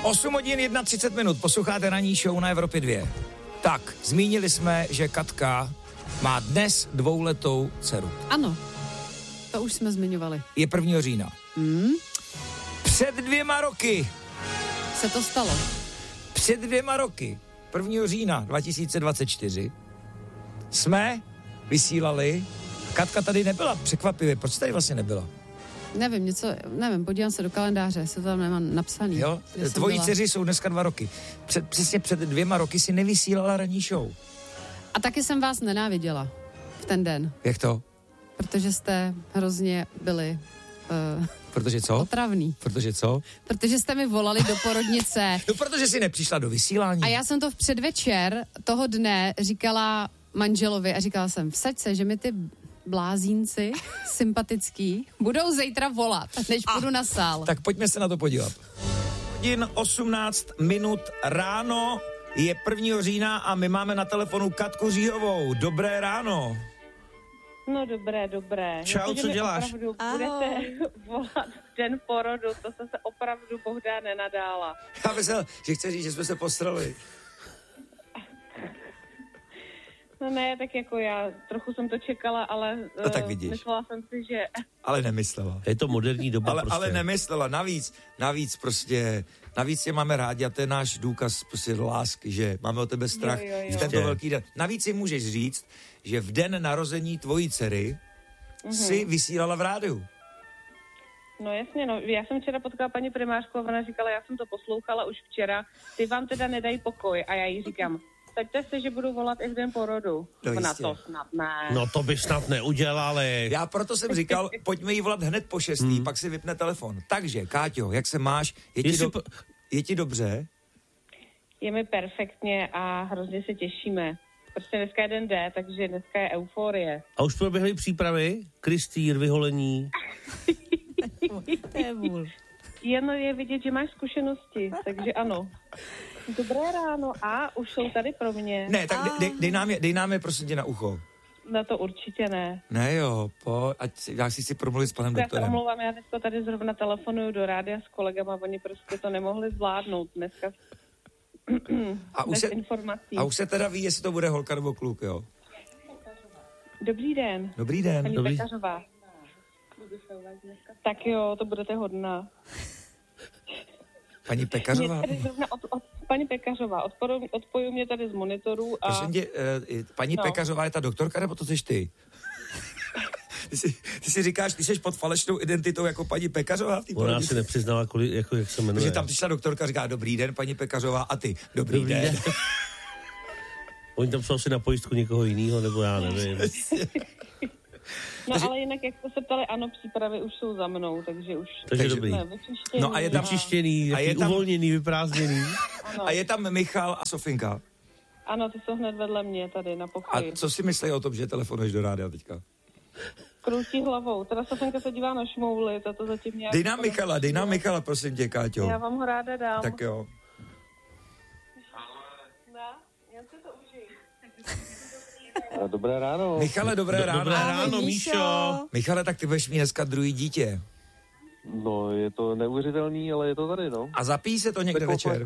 8 hodin 31 minut, posloucháte ranní show na Evropě 2. Tak, zmínili jsme, že Katka má dnes 2letou dceru. Ano, to už jsme zmiňovali. Je 1. října. Před 2 roky. Se to stalo. Před 2 roky, 1. října 2024, jsme vysílali. Katka tady nebyla, překvapivě. Proč tady vlastně nebyla? Nevím, podívám se do kalendáře, se to tam nemám napsaný. Jo, tvojí dceři jsou dneska 2 roky. Přesně před 2 roky si nevysílala ranní show. A taky jsem vás nenáviděla v ten den. Jak to? Protože jste hrozně byli Protože co? otravný. Protože co? Protože jste mi volali do porodnice. No, protože jsi nepřišla do vysílání. A já jsem to v předvečer toho dne říkala manželovi a říkala jsem, vsaď se, že mi ty blázínci sympatický budou zítra volat, než půjdu na sál. Tak pojďme se na to podívat. Hodin 18 minut ráno, je 1. října a my máme na telefonu Katku Říhovou. Dobré ráno. No dobré. Čau, co děláš? Opravdu budete volat v den porodu, to jsem se opravdu Bohdá nenadála. Já myslel, že chce říct, že jsme se postrali. No ne, tak jako já trochu jsem to čekala, ale no, tak vidíš. myslela jsem si, že... Ale nemyslela. Je to moderní doba ale nemyslela, navíc tě máme rádi a to je náš důkaz prostě lásky, že máme o tebe strach v tento velký den. Navíc si můžeš říct, že v den narození tvojí dcery si vysílala v rádiu. No jasně, no. Já jsem včera potkala paní primářku a ona říkala, já jsem to poslouchala už včera, ty vám teda nedají pokoj a já jí říkám, staďte se, že budu volat i v den porodu. No, na to snad ne. No to by snad neudělali. Já proto jsem říkal, pojďme jí volat hned po 6, pak si vypne telefon. Takže, Káťo, jak se máš? Je ti dobře? Je mi perfektně a hrozně se těšíme. Prostě dneska je den D, takže dneska je euforie. A už proběhly přípravy? Kristýr, vyholení? Jen je vidět, že máš zkušenosti, takže ano. Dobré ráno a už jsou tady pro mě. Ne, tak dej nám je prosím tě na ucho. Na to určitě ne. Ne jo, já si promluvit s panem doktorem. Já se omlouvám, já dneska tady zrovna telefonuju do rádia s kolegama, oni prostě to nemohli zvládnout dneska. A už se teda ví, jestli to bude holka nebo kluk, jo? Dobrý den. Dobrý den. Paní Pekařová. Tak jo, to budete hodná. Paní Pekařová? Paní Pekařová, odpojuju mě tady z monitorů a... Prosím tě, paní Pekařová je ta doktorka, nebo to jsi ty? Ty si říkáš, ty jsi pod falešnou identitou jako paní Pekařová v té porodnici. Ona si nepřiznala, jak se jmenuje. Protože tam přišla doktorka, říká, dobrý den, paní Pekařová, a ty, dobrý den. Oni tam jsou asi na pojistku někoho jiného, nebo já nevím. No ale jinak, jak jste se ptali, ano, přípravy už jsou za mnou, takže už... Takže dobrý. No a je tam vyčištěný, uvolněný, vyprázdněný. A je tam Michal a Sofinka. Ano, ty jsou hned vedle mě tady na pokoji. A co si myslí o tom, že telefonuješ do rádia teďka? Kroutí hlavou. Teda Sofinka se dívá na šmouli, to zatím nějak... Dej nám Michala, prosím tě, Káťo. Já vám ho ráda dám. Tak jo. Jen se to užij. Dobré ráno. Michale, dobré ráno. Dobré ráno, Míšo. Michale, tak ty budeš mít dneska druhý dítě. No, je to neuvěřitelný, ale je to tady, no. A zapíjí se to někde večer?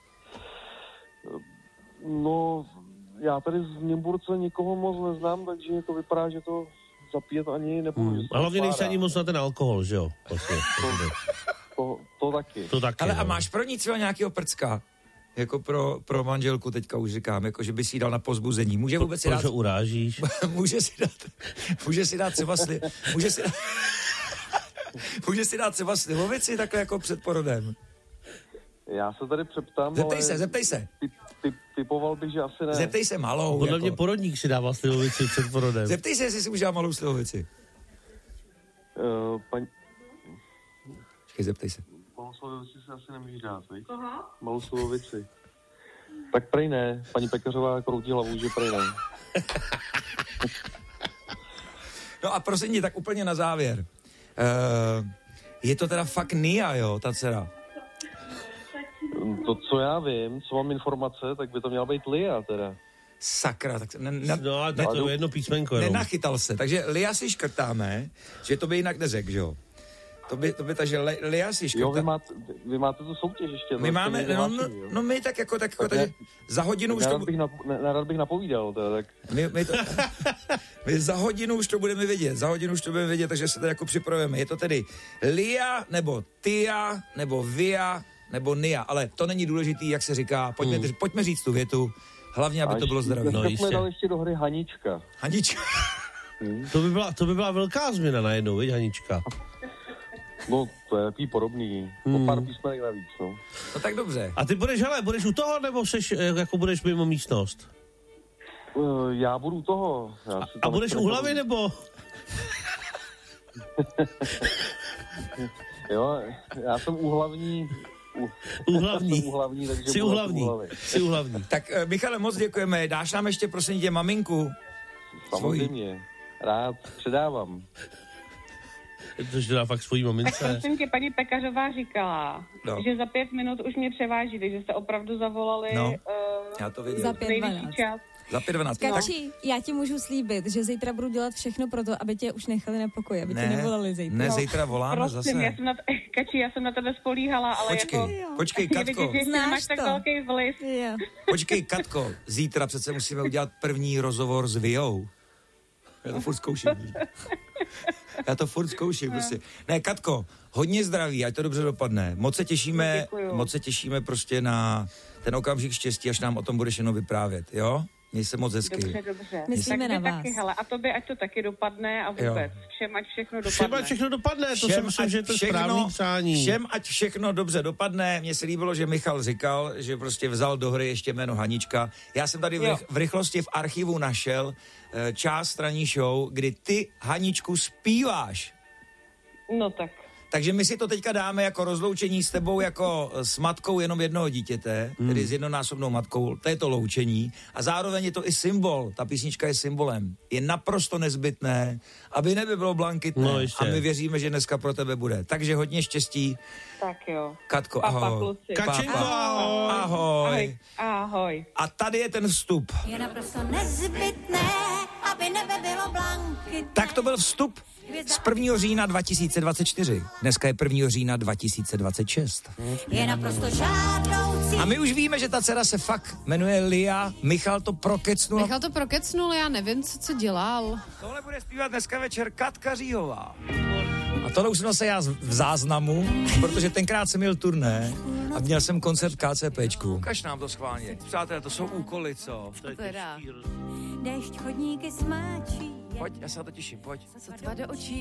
No, já tady z Nymburce nikoho moc neznám, takže to vypadá, že to zapíjet ani nebudu. Ale hlavně nejsi ani moc na ten alkohol, že jo? Vlastně, to taky. To taky. Ale a máš pro ní třeba nějakýho prcka? Jako pro manželku teďka už říkám, jako že by si jí dal na povzbuzení. Může vůbec si dát... Proč urážíš? může si dát třeba slivovici takhle jako před porodem. Já se tady přeptám, Zeptej se. Typoval bych, že asi ne. Zeptej se malou. Podle mě porodník si dává slivovici před porodem. Zeptej se, jestli si už dá malou slivovici. Počkej, zeptej se. Malou slivovici si asi nemůžeš dát, víš? Malou slivovici. Tak prej ne. Paní Pekařová kroutí hlavu, že prej ne. No a prosím tě, tak úplně na závěr. Je to teda fakt Nia, jo, ta dcera? To, co já vím, co mám informace, tak by to měla být Lia teda. Sakra, tak no, ale to je jedno písmenko. Nenachytal se, takže Lia si škrtáme, že to by jinak neřekl, že jo? To by takže Lia si škrtá. Jo, vy máte tu soutěž ještě. My máme, no my tak jako, takže za hodinu už to... Nerad bych napovídal, tak... My za hodinu už to budeme vědět, takže se to jako připravujeme. Je to tedy Lia, nebo Tia, nebo Via, nebo Nia, ale to není důležitý, jak se říká. Pojďme říct tu větu, hlavně, aby to bylo zdravé. No, ještě do hry Hanička. To by byla velká změna najednou, viď, Hanička? No, to je takový podobný. Po pár písmenek navíc, no. No tak dobře. A ty budeš u toho, nebo jako budeš mimo místnost? Já budu u toho. A budeš u hlavy, nebo? Jo, já jsem úhlavní. Takže Jsi úhlavní. Tak Michale, moc děkujeme. Dáš nám ještě prosím tě maminku? Samozřejmě. Rád předávám. Což to dá fakt svojí mamince. Tak prosím tě, paní Pekařová říkala, že za 5 minut už mě převáží, takže jste opravdu zavolali já to věděl. Za 5:12. Za 5:12. Kači, já ti můžu slíbit, že zítra budu dělat všechno pro to, aby tě už nechali na pokoji, aby tě nevolali zítra. Ne, zítra voláme zase. Kači, já jsem na tebe spolíhala, ale Počkej, Katko. Máš tak velký vliv. Počkej, Katko, zítra přece musíme udělat první rozhovor s Viou. Já to furt zkouším. Prostě. Ne, Katko, hodně zdraví, ať to dobře dopadne. Moc se těšíme prostě na ten okamžik štěstí, až nám o tom budeš jenom vyprávět, jo? Měj se moc hezky. Dobře. Myslíme na vás. Taky, hele, a tobě, ať to taky dopadne a vůbec. Všem, ať všechno dopadne. To si myslím, že to je správný přání. Všem, ať všechno dobře dopadne. Mně se líbilo, že Michal říkal, že prostě vzal do hry ještě jméno Hanička. Já jsem tady v rychlosti v archivu našel část ranní show, kdy ty, Haničku, zpíváš. No tak. Takže my si to teďka dáme jako rozloučení s tebou, jako s matkou jenom jednoho dítěte, tedy s jednonásobnou matkou, to je to loučení. A zároveň je to i symbol, ta písnička je symbolem. Je naprosto nezbytné, aby nebylo blankitné. No, a my věříme, že dneska pro tebe bude. Takže hodně štěstí. Tak jo. Katko, ahoj. Kačenko, ahoj. Ahoj. A tady je ten vstup. Je naprosto nezbytné, aby nebe bylo blankitné. Tak to byl vstup z 1. října 2024. Dneska je 1. října 2026. Je naprosto žádoucí. A my už víme, že ta dcera se fakt jmenuje Lia. Michal to prokecnul, já nevím, co dělal. Tohle bude zpívat dneska večer Katka Říhová. A tohle už jsem zase já v záznamu, protože tenkrát jsem měl turné a měl jsem koncert KCPčku. Ukaž nám to schválně. Přátelé, to jsou úkoly, co? Teda. Déšť chodníky smáčí. Pojď, já se na to těším, pojď. Sotva do očí